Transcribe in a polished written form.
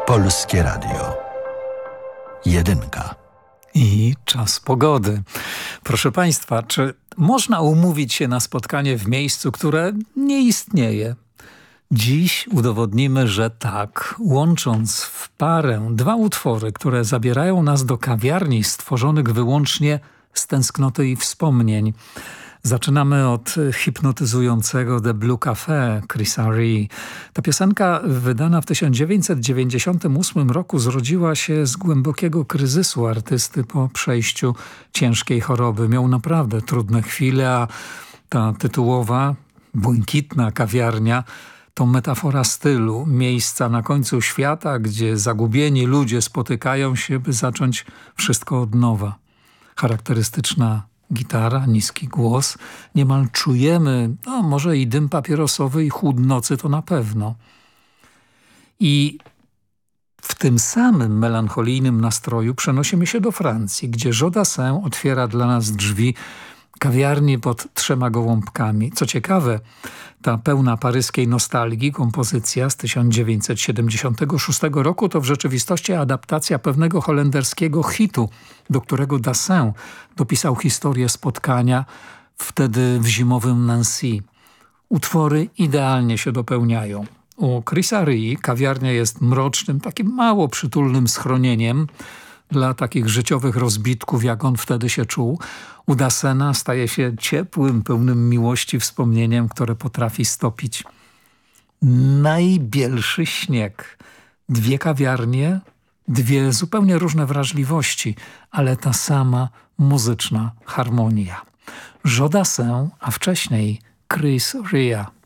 Polskie Radio. Jedynka. I czas pogody. Proszę Państwa, czy można umówić się na spotkanie w miejscu, które nie istnieje? Dziś udowodnimy, że tak, łącząc w parę dwa utwory, które zabierają nas do kawiarni stworzonych wyłącznie z tęsknoty i wspomnień. Zaczynamy od hipnotyzującego The Blue Cafe Chrisa Ree. Ta piosenka, wydana w 1998 roku, zrodziła się z głębokiego kryzysu artysty po przejściu ciężkiej choroby. Miał naprawdę trudne chwile, a ta tytułowa, błękitna kawiarnia to metafora stylu, miejsca na końcu świata, gdzie zagubieni ludzie spotykają się, by zacząć wszystko od nowa. Charakterystyczna gitara, niski głos, niemal czujemy, może i dym papierosowy i chłód nocy, to na pewno. I w tym samym melancholijnym nastroju przenosimy się do Francji, gdzie Joe Dassin otwiera dla nas drzwi kawiarni pod 3 gołąbkami. Co ciekawe, ta pełna paryskiej nostalgii kompozycja z 1976 roku to w rzeczywistości adaptacja pewnego holenderskiego hitu, do którego Dassin dopisał historię spotkania wtedy w zimowym Nancy. Utwory idealnie się dopełniają. U Chrisa Ree kawiarnia jest mrocznym, takim mało przytulnym schronieniem dla takich życiowych rozbitków, jak on wtedy się czuł. U Dassena staje się ciepłym, pełnym miłości wspomnieniem, które potrafi stopić najbielszy śnieg. 2 kawiarnie, 2 zupełnie różne wrażliwości, ale ta sama muzyczna harmonia. Joe Dassin, a wcześniej Chris Rea.